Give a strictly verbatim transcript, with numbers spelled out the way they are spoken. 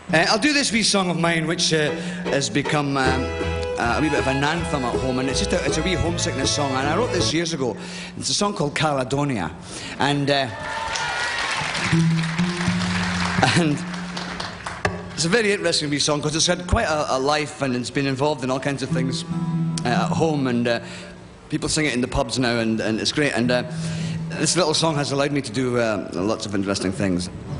Uh, I'll do this wee song of mine, which uh, has become um, uh, a wee bit of an anthem at home, and it's just a, it's a wee homesickness song. And I wrote this years ago. It's a song called Caledonia, and uh, and it's a very interesting wee song because it's had quite a, a life, and it's been involved in all kinds of things uh, at home, and uh, people sing it in the pubs now, and, and it's great. And uh, this little song has allowed me to do uh, lots of interesting things.